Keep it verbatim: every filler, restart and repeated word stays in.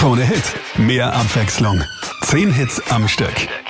Krone Hit. Mehr Abwechslung. Zehn Hits am Stück.